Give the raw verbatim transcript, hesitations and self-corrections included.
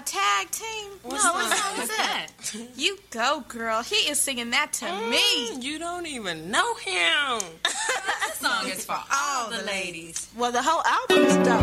tag team? What no, song? what song is that? You go, girl. He is singing that to Mm, me. You don't even know him. This song is for all the ladies. Well, the whole album is dope.